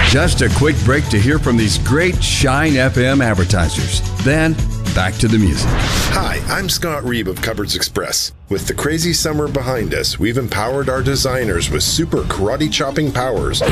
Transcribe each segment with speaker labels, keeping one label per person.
Speaker 1: Just a quick break to hear from these great Shine FM advertisers. Then, back to the music.
Speaker 2: Hi, I'm Scott Reeb of Cupboards Express. With the crazy summer behind us, we've empowered our designers with super karate chopping powers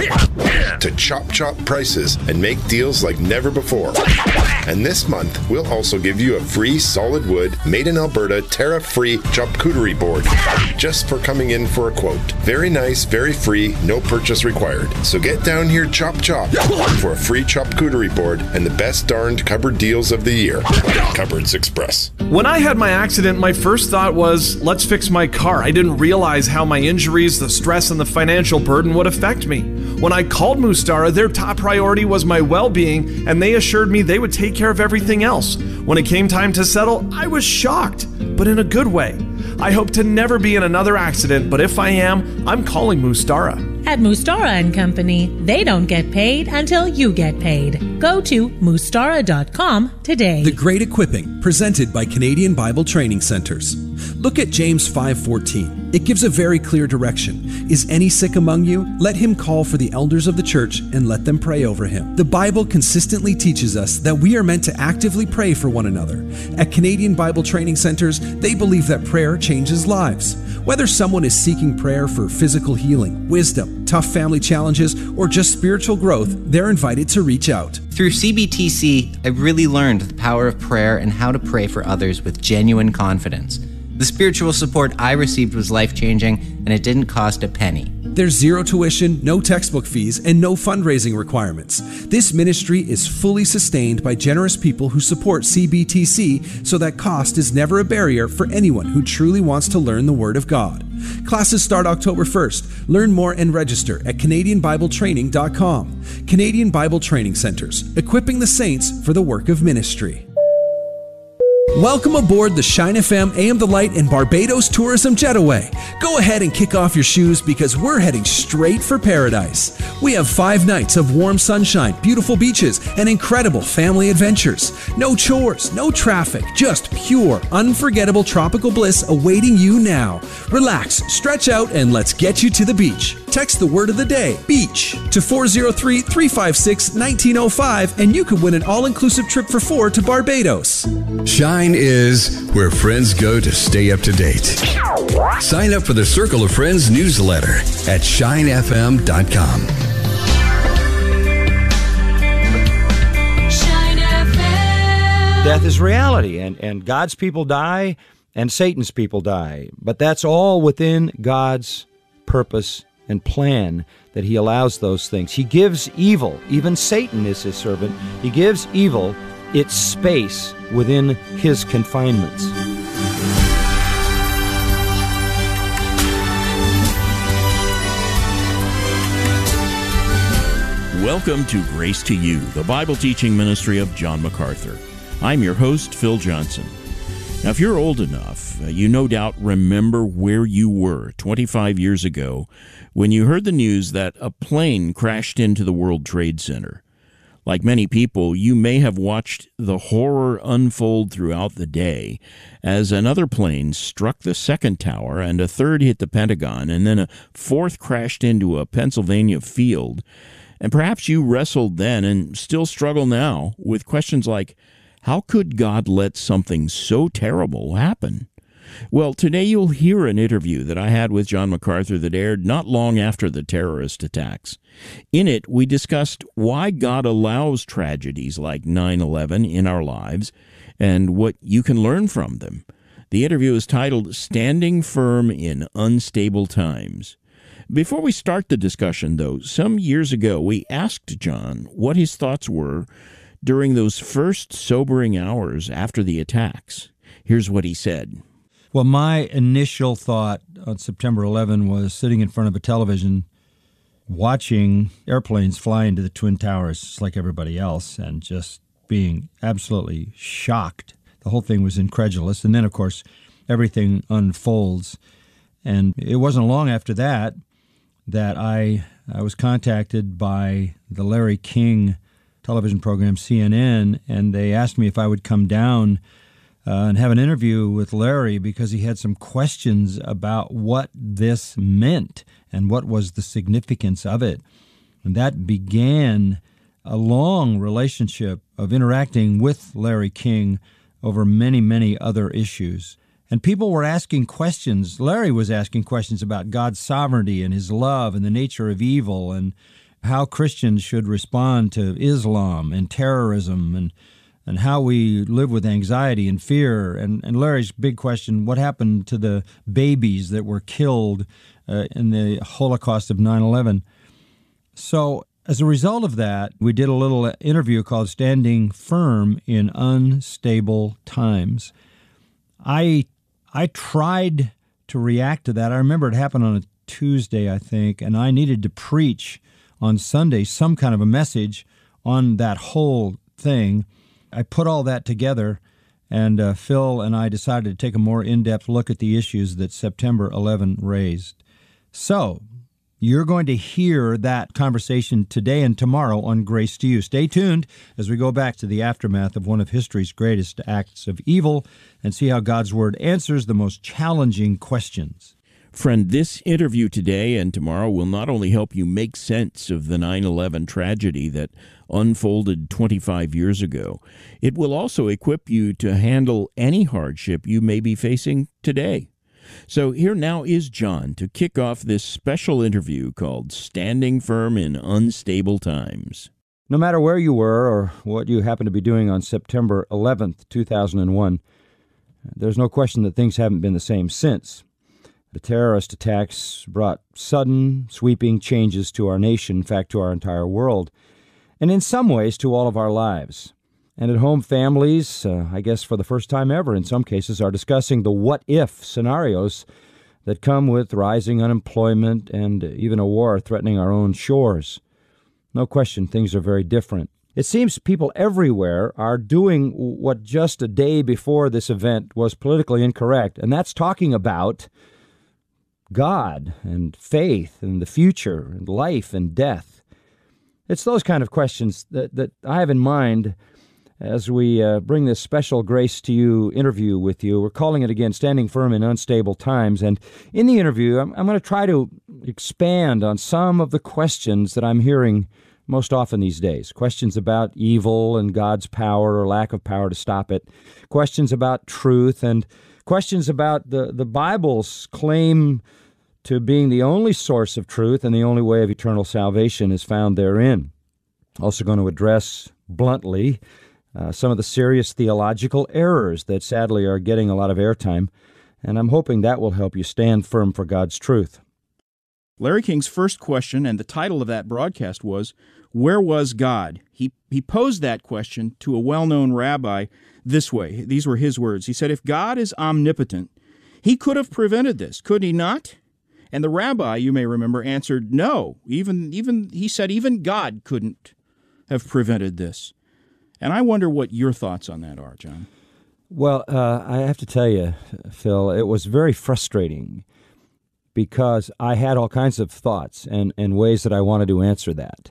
Speaker 2: to chop prices and make deals like never before. And this month, we'll also give you a free solid wood, made in Alberta, tariff-free charcuterie board just for coming in for a quote. Very nice, very free, no purchase required. So get down here, chop for a free charcuterie board and the best darned cupboard deals of the year. Cupboards Express.
Speaker 3: When I had my accident, my first thought was, let's fix my car. I didn't realize how my injuries, the stress, and the financial burden would affect me. When I called Mustara, their top priority was my well-being, and they assured me they would take care of everything else. When it came time to settle, I was shocked, but in a good way. I hope to never be in another accident, but if I am, I'm calling Mustara.
Speaker 4: At Mustara & Company, they don't get paid until you get paid. Go to Mustara.com today.
Speaker 5: The Great Equipping, presented by Canadian Bible Training Centers. Look at James 5:14. It gives a very clear direction. Is any sick among you? Let him call for the elders of the church and let them pray over him. The Bible consistently teaches us that we are meant to actively pray for one another. At Canadian Bible Training Centers, they believe that prayer changes lives. Whether someone is seeking prayer for physical healing, wisdom, tough family challenges, or just spiritual growth, they're invited to reach out.
Speaker 6: Through CBTC, I really learned the power of prayer and how to pray for others with genuine confidence. The spiritual support I received was life-changing, and it didn't cost a penny.
Speaker 5: There's zero tuition, no textbook fees, and no fundraising requirements. This ministry is fully sustained by generous people who support CBTC, so that cost is never a barrier for anyone who truly wants to learn the Word of God. Classes start October 1st. Learn more and register at CanadianBibleTraining.com. Canadian Bible Training Centers, equipping the saints for the work of ministry. Welcome aboard the Shine FM AM The Light and Barbados Tourism Jetaway. Go ahead and kick off your shoes because we're heading straight for paradise. We have 5 nights of warm sunshine, beautiful beaches, and incredible family adventures. No chores, no traffic, just pure, unforgettable tropical bliss awaiting you now. Relax, stretch out, and let's get you to the beach. Text the word of the day, beach, to 403-356-1905, and you could win an all-inclusive trip for 4 to Barbados.
Speaker 1: Shine is where friends go to stay up to date. Sign up for the Circle of Friends newsletter at shinefm.com.
Speaker 7: Shine FM. Death is reality, and God's people die, and Satan's people die. But that's all within God's purpose and plan, that he allows those things. He gives evil, even Satan is his servant, he gives evil its space within his confinements.
Speaker 8: Welcome to Grace to You, the Bible teaching ministry of John MacArthur. I'm your host, Phil Johnson. Now, if you're old enough, you no doubt remember where you were 25 years ago when you heard the news that a plane crashed into the World Trade Center. Like many people, you may have watched the horror unfold throughout the day as another plane struck the second tower and a third hit the Pentagon, and then a fourth crashed into a Pennsylvania field. And perhaps you wrestled then and still struggle now with questions like, how could God let something so terrible happen? Well, today you'll hear an interview that I had with John MacArthur that aired not long after the terrorist attacks. In it, we discussed why God allows tragedies like 9/11 in our lives and what you can learn from them. The interview is titled Standing Firm in Unstable Times. Before we start the discussion, though, some years ago we asked John what his thoughts were during those first sobering hours after the attacks. Here's what he said.
Speaker 7: Well, my initial thought on September 11 was sitting in front of a television watching airplanes fly into the Twin Towers just like everybody else and just being absolutely shocked. The whole thing was incredulous. And then, of course, everything unfolds. And it wasn't long after that I was contacted by the Larry King television program, CNN, and they asked me if I would come down and have an interview with Larry because he had some questions about what this meant and what was the significance of it. And that began a long relationship of interacting with Larry King over many, many other issues. And people were asking questions. Larry was asking questions about God's sovereignty and his love and the nature of evil and how Christians should respond to Islam and terrorism and how we live with anxiety and fear. And Larry's big question, what happened to the babies that were killed in the Holocaust of 9/11? So as a result of that, we did a little interview called Standing Firm in Unstable Times. I tried to react to that. I remember it happened on a Tuesday, I think, and I needed to preach on Sunday some kind of a message on that whole thing. I put all that together, and Phil and I decided to take a more in-depth look at the issues that September 11 raised. So, you're going to hear that conversation today and tomorrow on Grace to You. Stay tuned as we go back to the aftermath of one of history's greatest acts of evil and see how God's Word answers the most challenging questions.
Speaker 8: Friend, this interview today and tomorrow will not only help you make sense of the 9/11 tragedy that unfolded 25 years ago, it will also equip you to handle any hardship you may be facing today. So here now is John to kick off this special interview called Standing Firm in Unstable Times.
Speaker 7: No matter where you were or what you happen to be doing on September 11th, 2001, there's no question that things haven't been the same since. The terrorist attacks brought sudden, sweeping changes to our nation, in fact, to our entire world, and in some ways to all of our lives. And at home, families, I guess for the first time ever in some cases, are discussing the what-if scenarios that come with rising unemployment and even a war threatening our own shores. No question, things are very different. It seems people everywhere are doing what just a day before this event was politically incorrect, and that's talking about God and faith and the future and life and death. It's those kind of questions that I have in mind as we bring this special Grace to You interview with you. We're calling it, again, Standing Firm in Unstable Times. And in the interview, I'm going to try to expand on some of the questions that I'm hearing most often these days. Questions about evil and God's power or lack of power to stop it. Questions about truth and questions about the Bible's claim to being the only source of truth and the only way of eternal salvation is found therein. Also going to address bluntly some of the serious theological errors that sadly are getting a lot of airtime, and I'm hoping that will help you stand firm for God's truth.
Speaker 9: Larry King's first question, and the title of that broadcast was, "Where was God?" He posed that question to a well-known rabbi this way. These were his words. He said, "If God is omnipotent, he could have prevented this, could he not?" And the rabbi, you may remember, answered, "No. He said even God couldn't have prevented this." And I wonder what your thoughts on that are, John.
Speaker 7: Well, I have to tell you, Phil, it was very frustrating because I had all kinds of thoughts and ways that I wanted to answer that.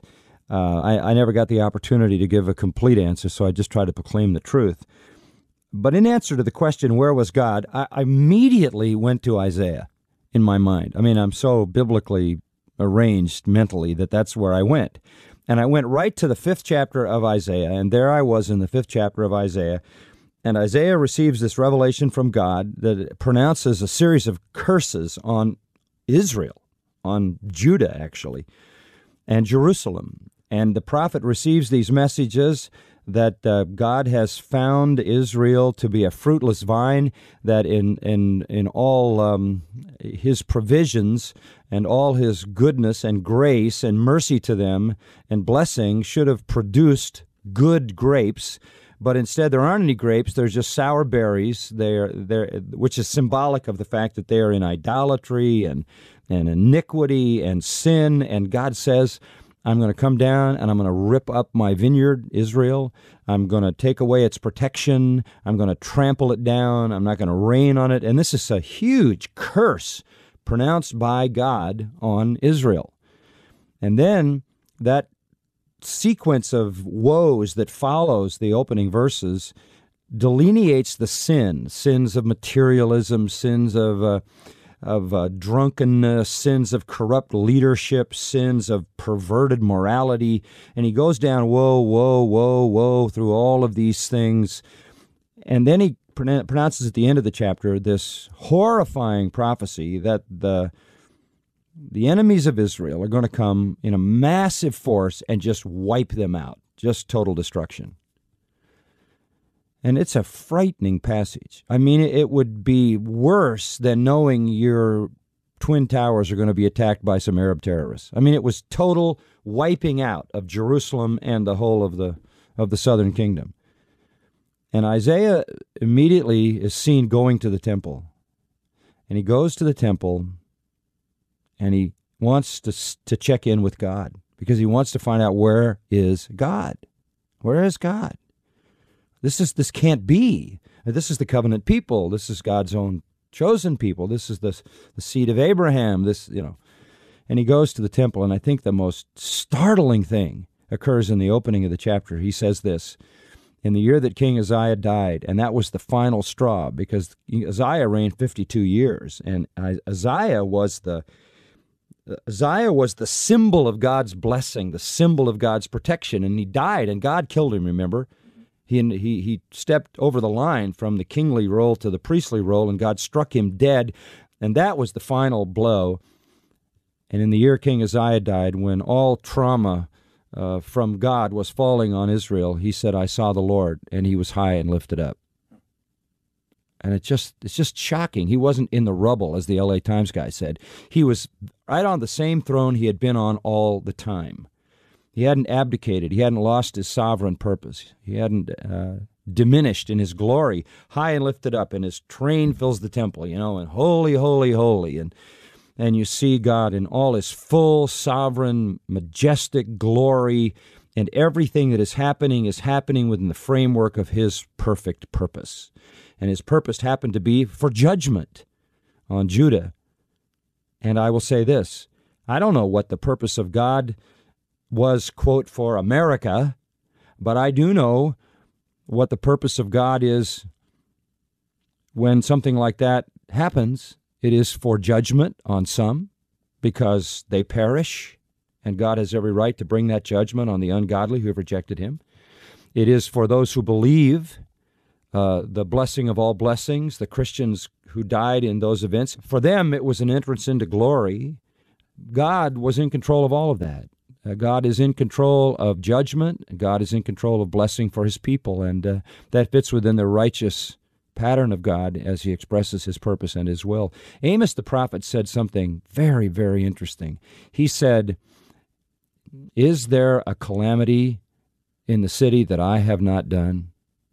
Speaker 7: I never got the opportunity to give a complete answer, so I just tried to proclaim the truth. But in answer to the question, where was God, I immediately went to Isaiah in my mind. I mean, I'm so biblically arranged mentally that that's where I went. And I went right to the 5th chapter of Isaiah, and there I was in the 5th chapter of Isaiah. And Isaiah receives this revelation from God that pronounces a series of curses on Israel, on Judah, actually, and Jerusalem. And the prophet receives these messages that God has found Israel to be a fruitless vine, that in all his provisions and all his goodness and grace and mercy to them and blessing should have produced good grapes, but instead there aren't any grapes, there's just sour berries, which is symbolic of the fact that they are in idolatry and iniquity and sin, and God says, I'm going to come down and I'm going to rip up my vineyard, Israel. I'm going to take away its protection. I'm going to trample it down. I'm not going to rain on it. And this is a huge curse pronounced by God on Israel. And then that sequence of woes that follows the opening verses delineates the sins of materialism, sins of drunkenness, sins of corrupt leadership, sins of perverted morality. And he goes down, woe, woe, woe, woe, through all of these things. And then he pronounces at the end of the chapter this horrifying prophecy that the enemies of Israel are going to come in a massive force and just wipe them out, just total destruction. And it's a frightening passage. I mean, it would be worse than knowing your Twin Towers are going to be attacked by some Arab terrorists. I mean, it was total wiping out of Jerusalem and the whole of the southern kingdom. And Isaiah immediately is seen going to the temple. And he goes to the temple, and he wants to check in with God, because he wants to find out, where is God? Where is God? This can't be. This is the covenant people. This is God's own chosen people. This is the seed of Abraham. And he goes to the temple, and I think the most startling thing occurs in the opening of the chapter. He says this: in the year that King Uzziah died, and that was the final straw, because Uzziah reigned 52 years, and Uzziah was the symbol of God's blessing, the symbol of God's protection, and he died, and God killed him, remember? He stepped over the line from the kingly role to the priestly role, and God struck him dead, and that was the final blow. And in the year King Uzziah died, when all trauma from God was falling on Israel, he said, I saw the Lord, and he was high and lifted up. And it's just shocking. He wasn't in the rubble, as the LA Times guy said. He was right on the same throne he had been on all the time. He hadn't abdicated. He hadn't lost his sovereign purpose. He hadn't diminished in his glory, high and lifted up, and his train fills the temple, and holy, holy, holy. And you see God in all his full, sovereign, majestic glory, and everything that is happening within the framework of his perfect purpose. And his purpose happened to be for judgment on Judah. And I will say this: I don't know what the purpose of God was, quote, for America, but I do know what the purpose of God is when something like that happens. It is for judgment on some, because they perish, and God has every right to bring that judgment on the ungodly who have rejected him. It is for those who believe, the blessing of all blessings, the Christians who died in those events. For them, it was an entrance into glory. God was in control of all of that. God is in control of judgment. God is in control of blessing for his people, and that fits within the righteous pattern of God as he expresses his purpose and his will. Amos the prophet said something very, very interesting. He said, is there a calamity in the city that I have not done?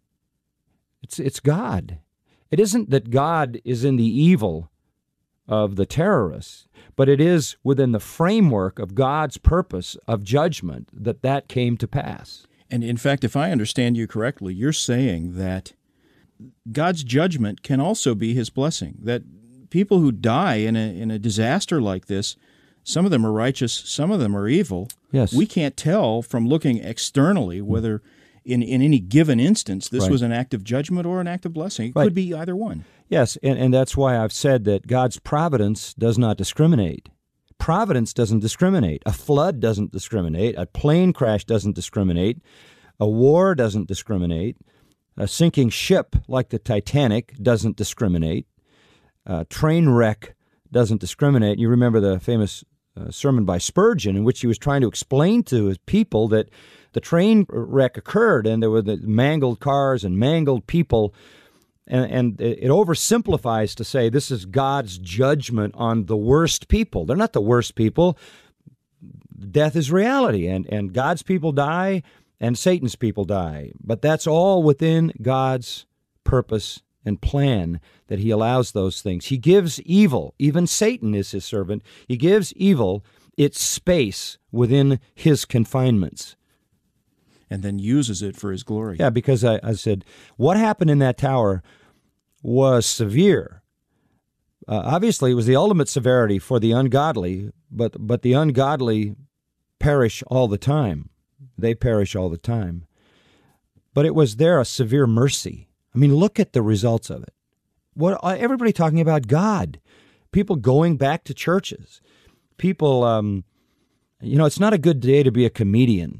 Speaker 7: It's God. It isn't that God is in the evil of the terrorists, but it is within the framework of God's purpose of judgment that came to pass.
Speaker 9: And in fact, if I understand you correctly, you're saying that God's judgment can also be his blessing, that people who die in a disaster like this, some of them are righteous, some of them are evil.
Speaker 7: Yes.
Speaker 9: We can't tell from looking externally whether in any given instance this was an act of judgment or an act of blessing. It could be either one.
Speaker 7: Yes, and that's why I've said that God's providence does not discriminate. Providence doesn't discriminate. A flood doesn't discriminate. A plane crash doesn't discriminate. A war doesn't discriminate. A sinking ship like the Titanic doesn't discriminate. A train wreck doesn't discriminate. You remember the famous sermon by Spurgeon in which he was trying to explain to his people that the train wreck occurred and there were the mangled cars and mangled people. And it oversimplifies to say this is God's judgment on the worst people. They're not the worst people. Death is reality, and God's people die, and Satan's people die. But that's all within God's purpose and plan, that he allows those things. He gives evil, even Satan is his servant, he gives evil its space within his confinements.
Speaker 9: And then uses it for his glory.
Speaker 7: Yeah, because I said, what happened in that tower was severe. Obviously, it was the ultimate severity for the ungodly, but the ungodly perish all the time. They perish all the time. But it was there a severe mercy. I mean, look at the results of it. What everybody talking about God. people going back to churches, people, it's not a good day to be a comedian.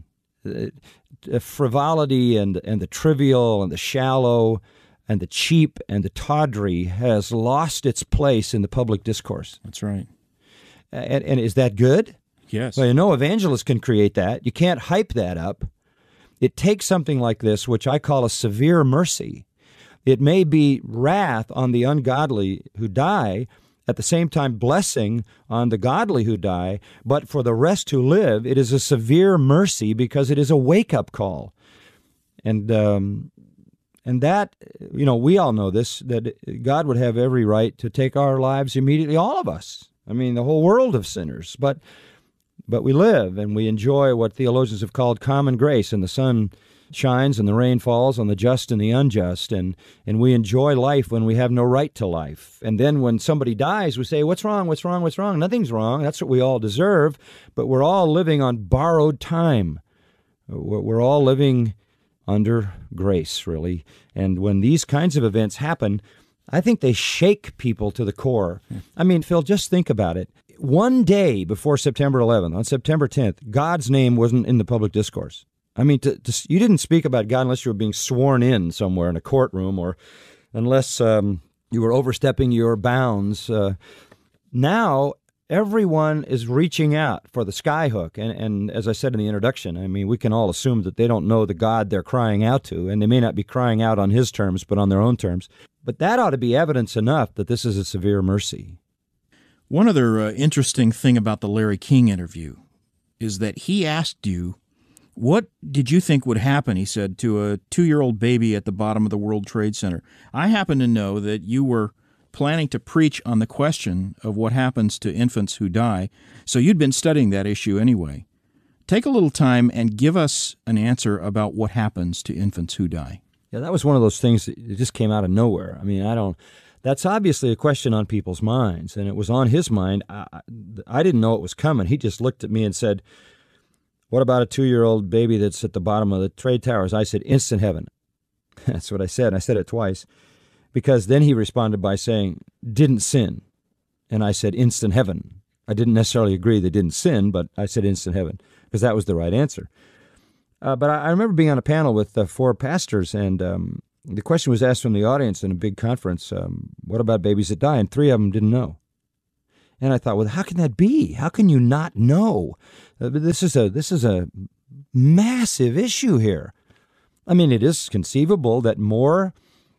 Speaker 7: Frivolity and the trivial and the shallow and the cheap and the tawdry has lost its place in the public discourse.
Speaker 9: That's right.
Speaker 7: And is that good?
Speaker 9: Yes.
Speaker 7: Well, evangelists can create that. You can't hype that up. It takes something like this, which I call a severe mercy. It may be wrath on the ungodly who die, at the same time blessing on the godly who die, but for the rest who live, it is a severe mercy because it is a wake-up call. And that, we all know this, that God would have every right to take our lives immediately, all of us. I mean, the whole world of sinners. But we live and we enjoy what theologians have called common grace, and the sun shines and the rain falls on the just and the unjust, and we enjoy life when we have no right to life. And then when somebody dies, we say, what's wrong, what's wrong, what's wrong? Nothing's wrong. That's what we all deserve, but we're all living on borrowed time. We're all living under grace, really. And when these kinds of events happen, I think they shake people to the core. I mean, Phil, just think about it. One day before September 11th, on September 10th, God's name wasn't in the public discourse. I mean, you didn't speak about God unless you were being sworn in somewhere in a courtroom, or unless you were overstepping your bounds. Now, everyone is reaching out for the skyhook. And as I said in the introduction, I mean, we can all assume that they don't know the God they're crying out to, and they may not be crying out on his terms, but on their own terms. But that ought to be evidence enough that this is a severe mercy.
Speaker 9: One other interesting thing about the Larry King interview is that he asked you, what did you think would happen, he said, to a 2-year-old baby at the bottom of the World Trade Center? I happen to know that you were planning to preach on the question of what happens to infants who die, so you'd been studying that issue anyway. Take a little time and give us an answer about what happens to infants who die.
Speaker 7: Yeah, that was one of those things that just came out of nowhere. I mean, that's obviously a question on people's minds, and it was on his mind. I didn't know it was coming. He just looked at me and said, what about a 2-year-old baby that's at the bottom of the trade towers? I said, instant heaven. That's what I said. I said it twice, because then he responded by saying, didn't sin. And I said, instant heaven. I didn't necessarily agree they didn't sin, but I said instant heaven, because that was the right answer. But I remember being on a panel with 4 pastors, and the question was asked from the audience in a big conference, what about babies that die? And 3 of them didn't know. And I thought, well, how can that be? How can you not know? This is a massive issue here. I mean, it is conceivable that more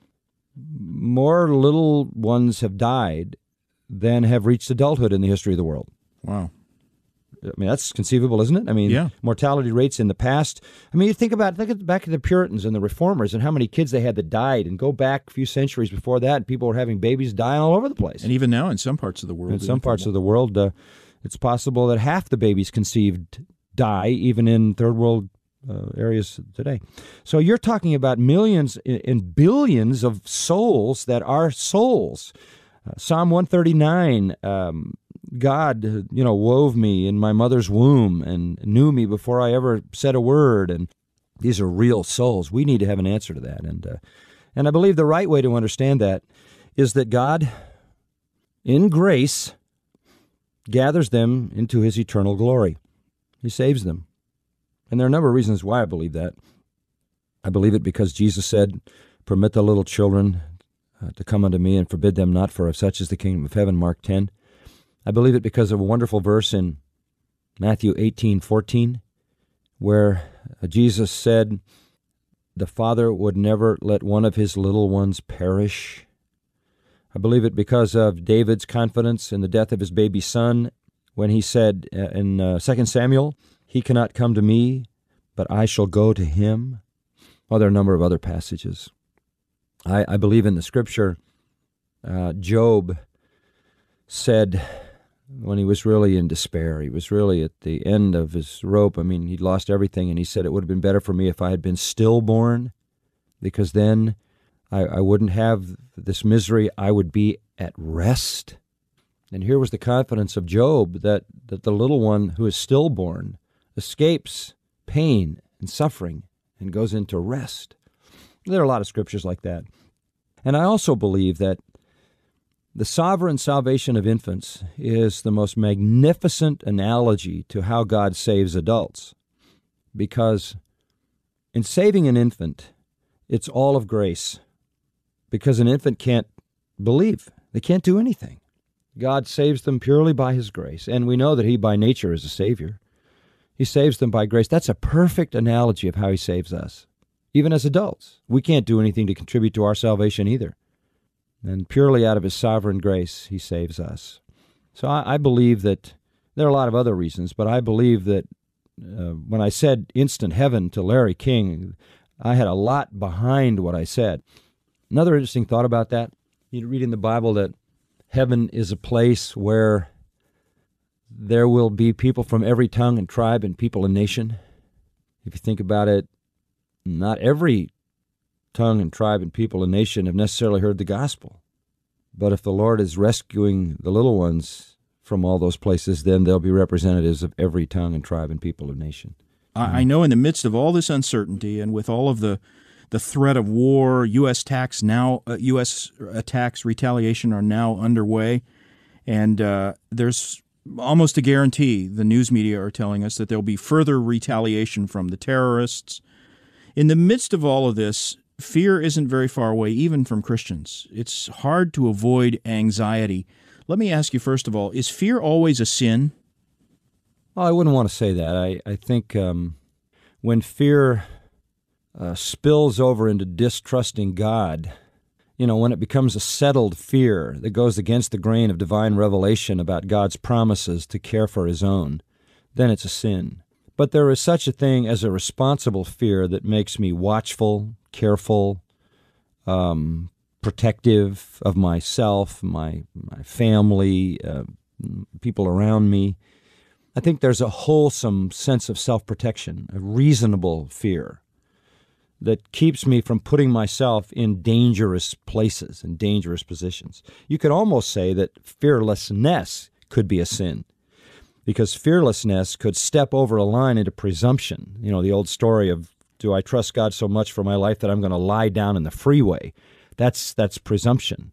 Speaker 7: little ones have died than have reached adulthood in the history of the world.
Speaker 9: Wow.
Speaker 7: I mean, that's conceivable, isn't it? I mean, yeah. Mortality rates in the past. I mean, you think back at the Puritans and the Reformers and how many kids they had that died, and go back a few centuries before that, people were having babies dying all over the place.
Speaker 9: And even now in some parts of the world.
Speaker 7: In some parts of the world, it's possible that half the babies conceived die, even in third world areas today. So you're talking about millions and billions of souls that are souls. Psalm 139, God, wove me in my mother's womb and knew me before I ever said a word. And these are real souls. We need to have an answer to that. And I believe the right way to understand that is that God, in grace, gathers them into his eternal glory. He saves them. And there are a number of reasons why I believe that. I believe it because Jesus said, permit the little children to come unto me and forbid them not, for of such is the kingdom of heaven, Mark 10. I believe it because of a wonderful verse in Matthew 18:14, where Jesus said the Father would never let one of his little ones perish. I believe it because of David's confidence in the death of his baby son, when he said in 2 Samuel, he cannot come to me, but I shall go to him. Well, there are a number of other passages. I believe in the Scripture. Job said, when he was really in despair, he was really at the end of his rope. I mean, he'd lost everything, and he said, it would have been better for me if I had been stillborn, because then I wouldn't have this misery. I would be at rest. And here was the confidence of Job that the little one who is stillborn escapes pain and suffering and goes into rest. There are a lot of scriptures like that. And I also believe that The sovereign salvation of infants is the most magnificent analogy to how God saves adults, because in saving an infant, it's all of grace, because an infant can't believe. They can't do anything. God saves them purely by His grace, and we know that He by nature is a Savior. He saves them by grace. That's a perfect analogy of how He saves us. Even as adults, we can't do anything to contribute to our salvation either. And purely out of His sovereign grace, He saves us. So I believe that there are a lot of other reasons, but I believe that when I said instant heaven to Larry King, I had a lot behind what I said. Another interesting thought about that, you read in the Bible that heaven is a place where there will be people from every tongue and tribe and people and nation. If you think about it, not every tongue and tribe and people and nation have necessarily heard the gospel. But if the Lord is rescuing the little ones from all those places, then they'll be representatives of every tongue and tribe and people and nation.
Speaker 9: I know in the midst of all this uncertainty and with all of the threat of war, U.S. attacks, retaliation are now underway, and there's almost a guarantee, the news media are telling us, that there'll be further retaliation from the terrorists. In the midst of all of this, fear isn't very far away, even from Christians. It's hard to avoid anxiety. Let me ask you, first of all, is fear always a sin?
Speaker 7: Well, I wouldn't want to say that. I think when fear spills over into distrusting God, when it becomes a settled fear that goes against the grain of divine revelation about God's promises to care for His own, then it's a sin. But there is such a thing as a responsible fear that makes me watchful, careful, protective of myself, my family, people around me. I think there's a wholesome sense of self-protection, a reasonable fear that keeps me from putting myself in dangerous places and dangerous positions. You could almost say that fearlessness could be a sin, because fearlessness could step over a line into presumption. The old story of, do I trust God so much for my life that I'm going to lie down in the freeway? That's presumption.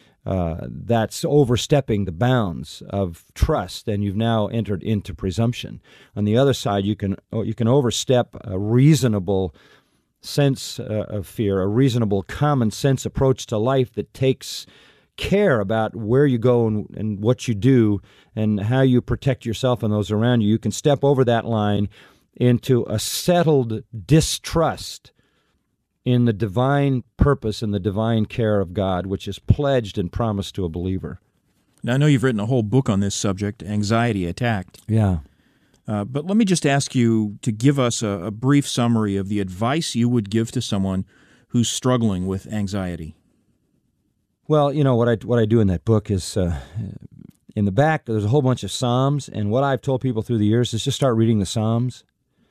Speaker 7: That's overstepping the bounds of trust, and you've now entered into presumption. On the other side, you can overstep a reasonable sense of fear, a reasonable common sense approach to life that takes care about where you go and what you do and how you protect yourself and those around you. You can step over that line into a settled distrust in the divine purpose and the divine care of God, which is pledged and promised to a believer.
Speaker 9: Now, I know you've written a whole book on this subject, Anxiety Attacked.
Speaker 7: Yeah.
Speaker 9: But let me just ask you to give us a brief summary of the advice you would give to someone who's struggling with anxiety.
Speaker 7: Well, what I do in that book is, in the back, there's a whole bunch of Psalms, and what I've told people through the years is just start reading the Psalms,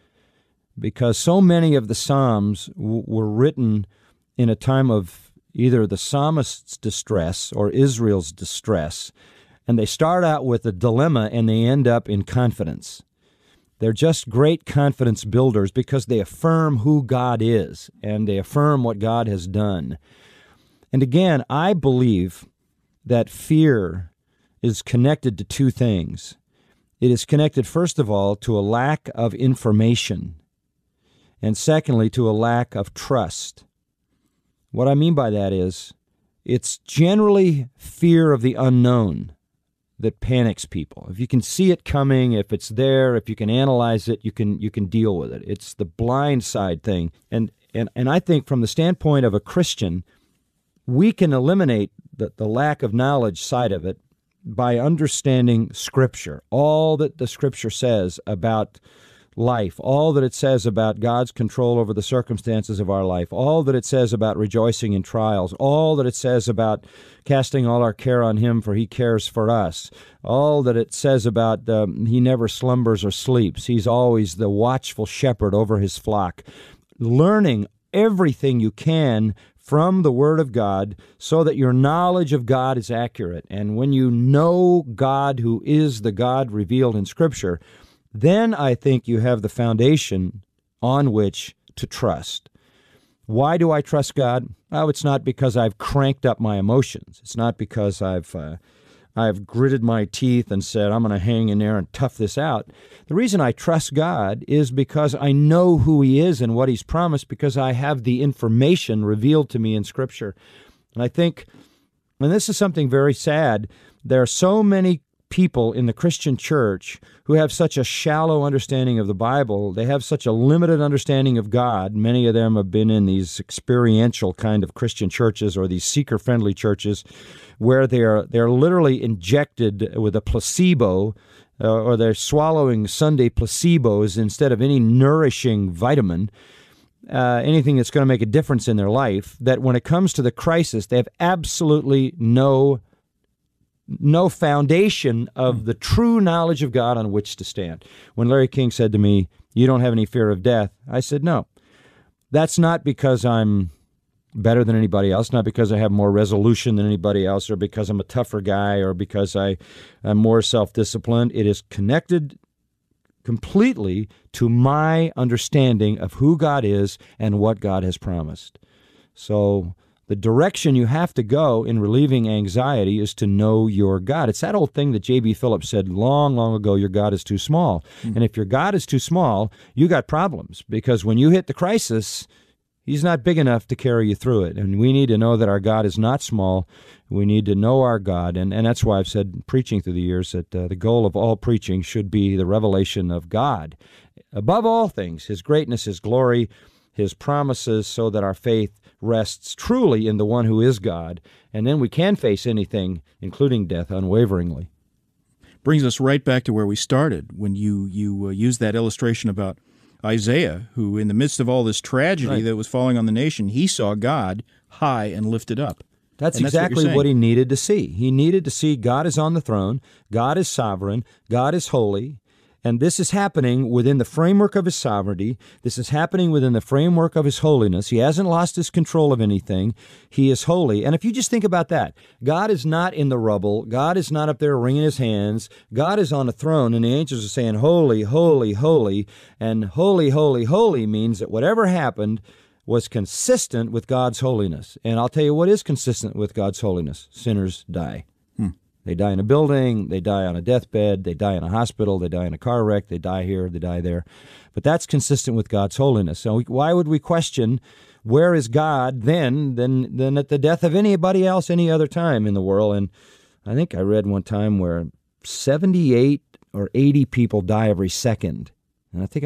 Speaker 7: because so many of the Psalms were written in a time of either the psalmist's distress or Israel's distress, and they start out with a dilemma and they end up in confidence. They're just great confidence builders because they affirm who God is and they affirm what God has done. And again, I believe that fear is connected to two things. It is connected, first of all, to a lack of information, and secondly, to a lack of trust. What I mean by that is, it's generally fear of the unknown that panics people. If you can see it coming, if it's there, if you can analyze it, you can deal with it. It's the blind side thing. And I think from the standpoint of a Christian, we can eliminate the lack of knowledge side of it by understanding Scripture, all that the Scripture says about life, all that it says about God's control over the circumstances of our life, all that it says about rejoicing in trials, all that it says about casting all our care on Him, for He cares for us, all that it says about He never slumbers or sleeps. He's always the watchful shepherd over His flock. Learning everything you can from the Word of God so that your knowledge of God is accurate. And when you know God, who is the God revealed in Scripture, then I think you have the foundation on which to trust. Why do I trust God? Oh, it's not because I've cranked up my emotions. It's not because I've gritted my teeth and said, I'm going to hang in there and tough this out. The reason I trust God is because I know who He is and what He's promised, because I have the information revealed to me in Scripture. And I think, and this is something very sad, there are so many people in the Christian church who have such a shallow understanding of the Bible. They have such a limited understanding of God. Many of them have been in these experiential kind of Christian churches or these seeker-friendly churches where they're literally injected with a placebo, or they're swallowing Sunday placebos instead of any nourishing vitamin, anything that's going to make a difference in their life, that when it comes to the crisis, they have absolutely no foundation of the true knowledge of God on which to stand. When Larry King said to me, "You don't have any fear of death," I said, no. That's not because I'm better than anybody else, not because I have more resolution than anybody else, or because I'm a tougher guy, or because I'm more self-disciplined. It is connected completely to my understanding of who God is and what God has promised. So the direction you have to go in relieving anxiety is to know your God. It's that old thing that J.B. Phillips said long, long ago, your God is too small. And if your God is too small, you got problems, because when you hit the crisis, He's not big enough to carry you through it. And we need to know that our God is not small. We need to know our God. And that's why I've said, preaching through the years, that the goal of all preaching should be the revelation of God. Above all things, His greatness, His glory, His promises, so that our faith rests truly in the one who is God, and then we can face anything, including death, unwaveringly.
Speaker 9: Brings us right back to where we started when you used that illustration about Isaiah, who in the midst of all this tragedy that was falling on the nation, he saw God high and lifted up.
Speaker 7: That's exactly what he needed to see. He needed to see God is on the throne, God is sovereign, God is holy, and this is happening within the framework of His sovereignty. This is happening within the framework of His holiness. He hasn't lost His control of anything. He is holy. And if you just think about that, God is not in the rubble. God is not up there wringing His hands. God is on the throne, and the angels are saying, holy, holy, holy. And holy, holy, holy means that whatever happened was consistent with God's holiness. And I'll tell you what is consistent with God's holiness. Sinners die. They die in a building, they die on a deathbed, they die in a hospital, they die in a car wreck, they die here, they die there. But that's consistent with God's holiness. So why would we question where is God then than at the death of anybody else any other time in the world? And I think I read one time where 78 or 80 people die every second. And I think